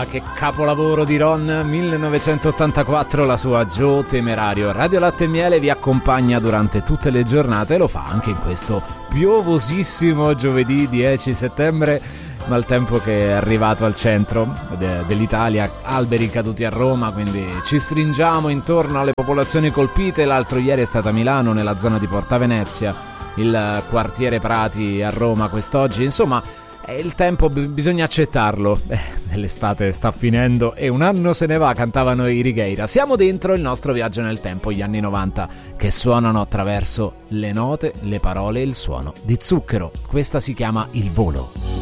che capolavoro di Ron, 1984, la sua Joe Temerario. Radio Latte e Miele vi accompagna durante tutte le giornate e lo fa anche in questo piovosissimo giovedì 10 settembre, maltempo che è arrivato al centro dell'Italia, alberi caduti a Roma, quindi ci stringiamo intorno alle popolazioni colpite. L'altro ieri è stata Milano, nella zona di Porta Venezia, il quartiere Prati a Roma quest'oggi, insomma il tempo bisogna accettarlo, l'estate sta finendo e un anno se ne va, cantavano i Righeira. Siamo dentro il nostro viaggio nel tempo, gli anni 90 che suonano attraverso le note, le parole e il suono di Zucchero. Questa si chiama Il Volo.